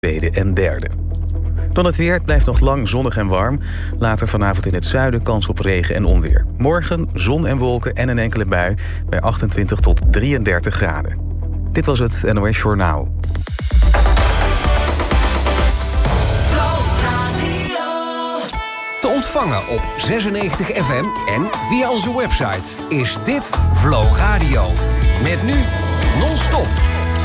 tweede en derde. Dan het weer. Het blijft nog lang zonnig en warm. Later vanavond in het zuiden kans op regen en onweer. Morgen zon en wolken en een enkele bui bij 28 tot 33 graden. Dit was het NOS Journaal. Te ontvangen op 96 FM en via onze website is dit Flow Radio. Met nu non-stop